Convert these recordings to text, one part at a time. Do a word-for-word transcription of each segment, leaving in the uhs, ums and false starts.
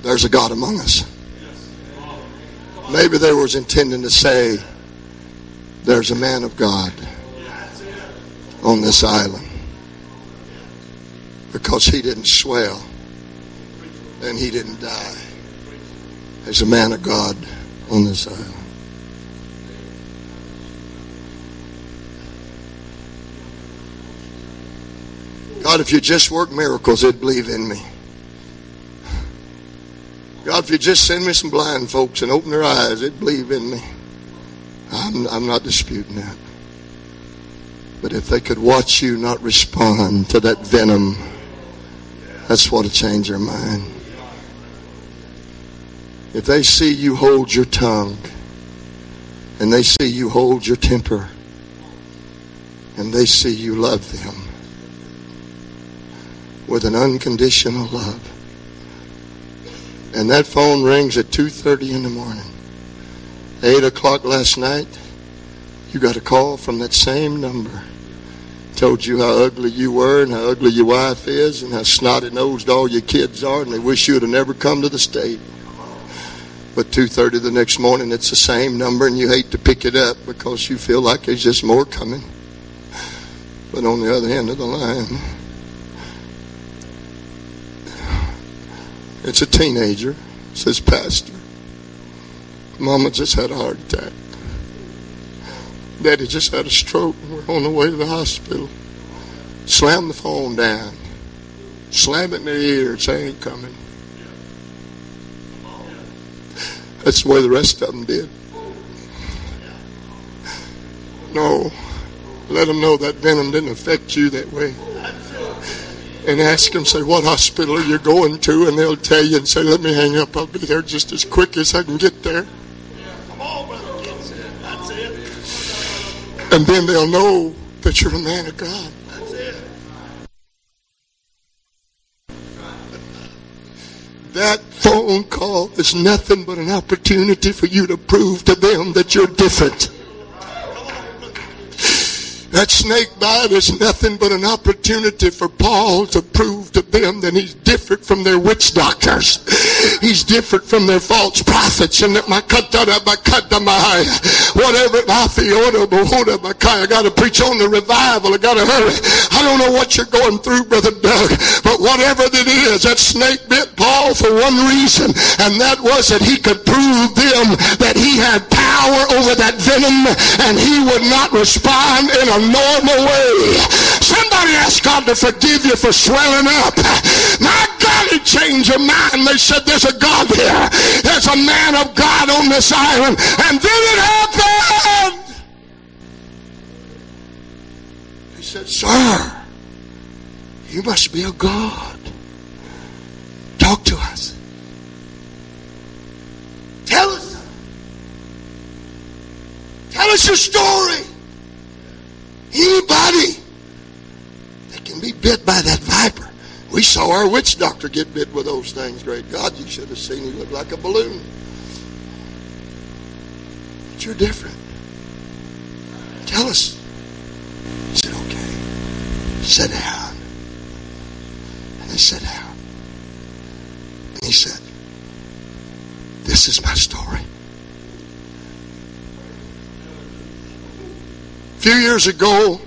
there's a God among us. Maybe they was intending to say, there's a man of God on this island. Because he didn't swell and he didn't die. There's a man of God on this island. God, if you just work miracles, they'd believe in me. God, if you just send me some blind folks and open their eyes, they'd believe in me. I'm, I'm not disputing that. But if they could watch you not respond to that venom, that's what'll change their mind. If they see you hold your tongue, and they see you hold your temper, and they see you love them with an unconditional love, and that phone rings at two thirty in the morning, eight o'clock last night, you got a call from that same number. Told you how ugly you were and how ugly your wife is and how snotty-nosed all your kids are, and they wish you would have never come to the state. But two thirty the next morning, it's the same number, and you hate to pick it up because you feel like there's just more coming. But on the other end of the line, it's a teenager. It says, Pastor, Mama just had a heart attack. Daddy just had a stroke. We're on the way to the hospital. Slam the phone down. Slam it in their ear and say, ain't coming. That's the way the rest of them did. No. Let them know that venom didn't affect you that way. And ask them, say, what hospital are you going to? And they'll tell you and say, let me hang up. I'll be there just as quick as I can get there. Come on, brother. That's it. That's it. And then they'll know that you're a man of God. That's it. That phone call is nothing but an opportunity for you to prove to them that you're different. That snake bite is nothing but an opportunity for Paul to prove to them that he's different from their witch doctors. He's different from their false prophets. And that my whatever I got to preach on the revival. I got to hurry. I don't know what you're going through, Brother Doug, but whatever it is, that snake bit Paul for one reason, and that was that he could prove them that he had power over that venom, and he would not respond in a normal way. Somebody ask God to forgive you for swelling up. My God, it changed your mind. They said, there's a God here. There's a man of God on this island. And then it happened. He said, sir, you must be a God. Talk to us. Tell us. Tell us your story. Anybody that can be bit by that viper. We saw our witch doctor get bit with those things. Great God, you should have seen he looked like a balloon. But you're different. Tell us. He said, okay. Sit down. And they sat down. And he said, this is my story. A few years ago,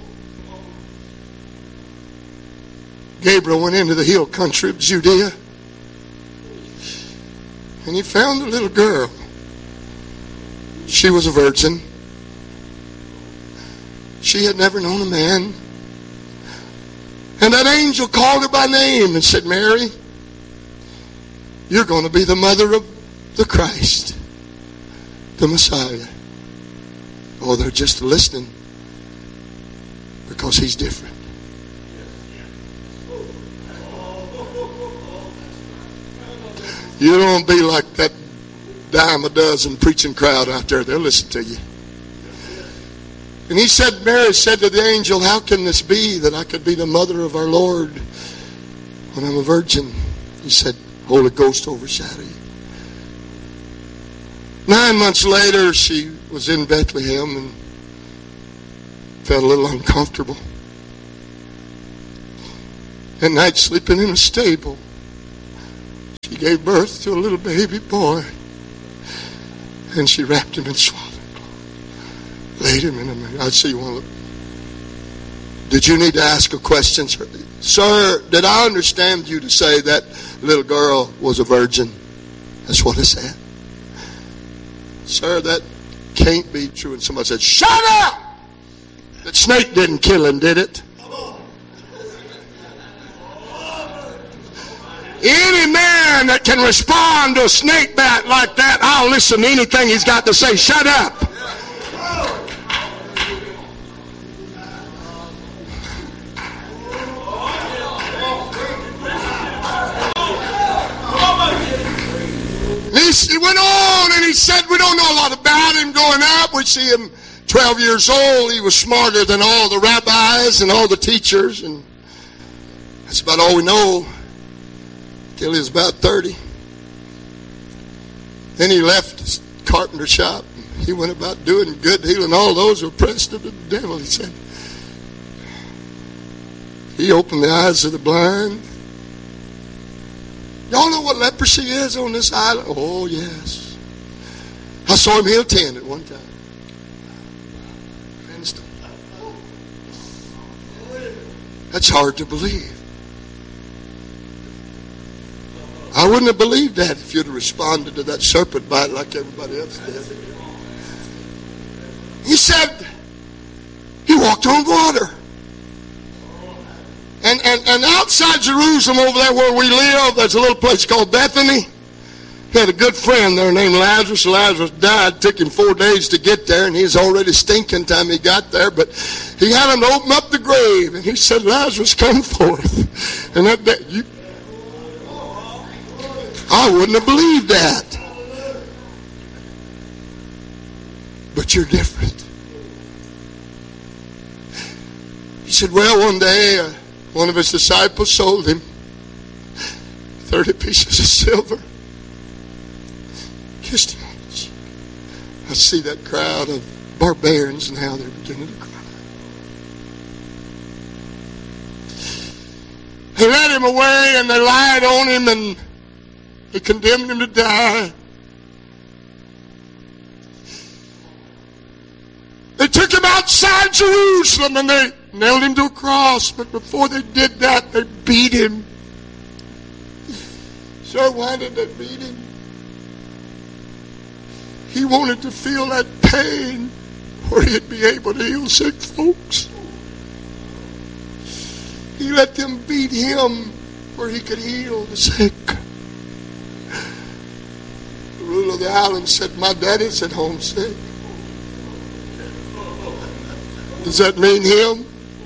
Gabriel went into the hill country of Judea, and he found a little girl. She was a virgin. She had never known a man. And that angel called her by name and said, Mary, you're going to be the mother of the Christ, the Messiah. Oh, they're just listening because he's different. You don't be like that dime a dozen preaching crowd out there. They'll listen to you. And he said, Mary said to the angel, how can this be that I could be the mother of our Lord when I'm a virgin? He said, Holy Ghost overshadow you. Nine months later, she was in Bethlehem and felt a little uncomfortable. At night, sleeping in a stable. She gave birth to a little baby boy. And she wrapped him in swaddling cloth. Laid him in a manger. I see one. Did you need to ask a question, sir? Sir, did I understand you to say that little girl was a virgin? That's what I said. Sir, that can't be true. And somebody said, shut up! That snake didn't kill him, did it? Any man that can respond to a snake bite like that, I'll listen to anything he's got to say. Shut up. He went on and he said, we don't know a lot about him growing up. We see him twelve years old. He was smarter than all the rabbis and all the teachers. And that's about all we know till he was about thirty. Then he left his carpenter shop. He went about doing good, healing all those who were oppressed of the devil, he said. He opened the eyes of the blind. Y'all know what leprosy is on this island? Oh, yes. I saw him heal ten at one time. That's hard to believe. I wouldn't have believed that if you'd have responded to that serpent bite like everybody else did. He said he walked on water. And, and, and outside Jerusalem over there where we live, there's a little place called Bethany. He had a good friend there named Lazarus. Lazarus died. It took him four days to get there, and he was already stinking time he got there. But he had him to open up the grave, and he said, Lazarus, come forth. And that day, you, I wouldn't have believed that. But you're different. He said, well, one day, uh, one of his disciples sold him thirty pieces of silver. Kissed him on the cheek. I see that crowd of barbarians now, they're beginning to cry. They led him away and they lied on him and they condemned him to die. They took him outside Jerusalem and they nailed him to a cross, but before they did that, they beat him. So why did they beat him? He wanted to feel that pain where he'd be able to heal sick folks. He let them beat him where he could heal the sick. The ruler of the island said, my daddy's at home sick. Does that mean him?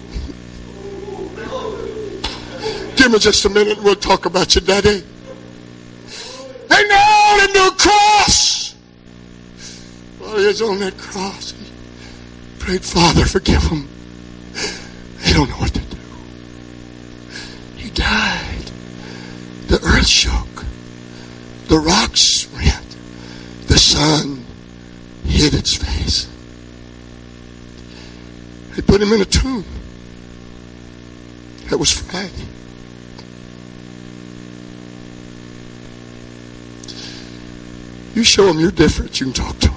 Give me just a minute and we'll talk about your daddy. They nailed him to a cross. While he was on that cross, he prayed, Father, forgive them. They don't know what to do. He died. The earth shook. The rocks rent. The sun hid its face. They put him in a tomb. That was Friday. You show them you're different, you can talk to them.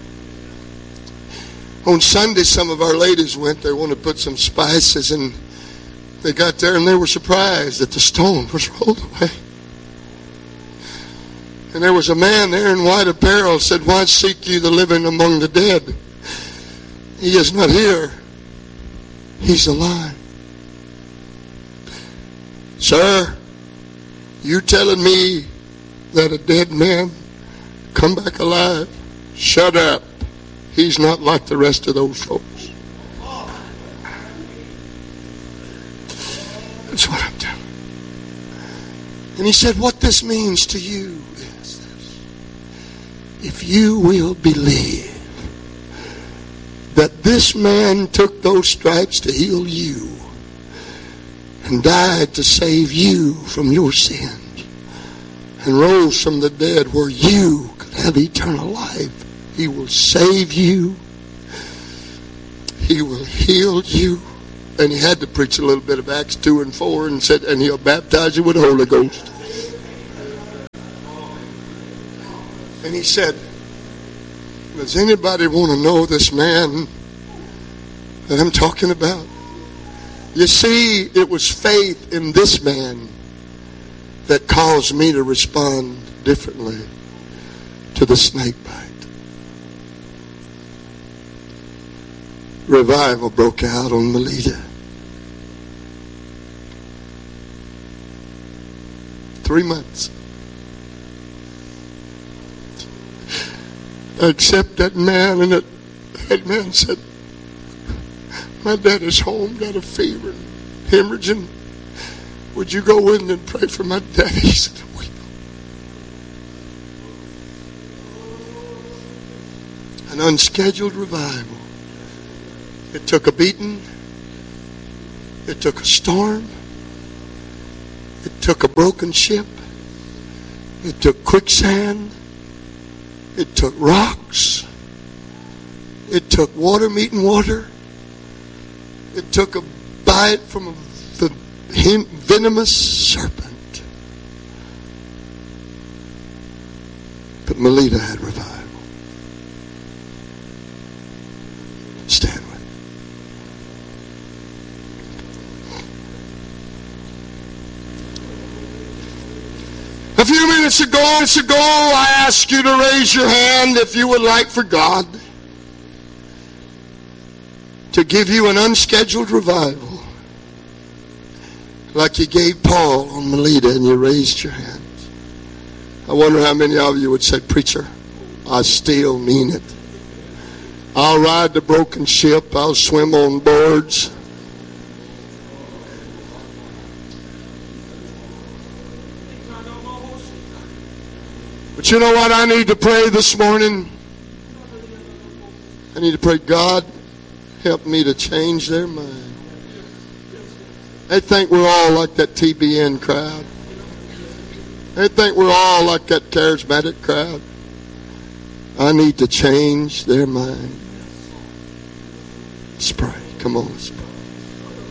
On Sunday, some of our ladies went, they wanted to put some spices, and they got there and they were surprised that the stone was rolled away. And there was a man there in white apparel said, why seek you the living among the dead? He is not here. He's alive. Sir, you telling me that a dead man come back alive? Shut up. He's not like the rest of those folks. That's what I'm telling you. And he said, what this means to you is this. If you will believe that this man took those stripes to heal you and died to save you from your sins and rose from the dead where you could have eternal life, he will save you. He will heal you. And he had to preach a little bit of Acts two and four and said, and he'll baptize you with the Holy Ghost. And he said, does anybody want to know this man that I'm talking about? You see, it was faith in this man that caused me to respond differently to the snake bite. Revival broke out on Melita. Three months. I accept that man, and that, that man said, my daddy's home, got a fever, hemorrhaging. Would you go in and pray for my daddy? He said, we will. An unscheduled revival. It took a beating. It took a storm. It took a broken ship. It took quicksand. It took rocks. It took water meeting water. It took a bite from a venomous serpent. But Melita had revival. Stand with me. A few minutes ago, minutes ago, I asked you to raise your hand if you would like for God to give you an unscheduled revival like you gave Paul on Melita, and you raised your hands. I wonder how many of you would say, preacher, I still mean it. I'll ride the broken ship. I'll swim on boards. But you know what I need to pray this morning? I need to pray, God, help me to change their mind. They think we're all like that T B N crowd. They think we're all like that charismatic crowd. I need to change their mind. Let's pray. Come on, let's pray.